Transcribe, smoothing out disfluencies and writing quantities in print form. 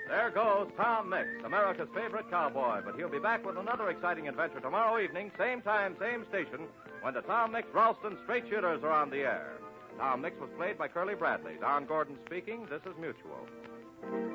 There goes Tom Mix, America's favorite cowboy. But he'll be back with another exciting adventure tomorrow evening, same time, same station, when the Tom Mix Ralston Straight Shooters are on the air. Tom Mix was played by Curly Bradley. Don Gordon speaking. This is Mutual.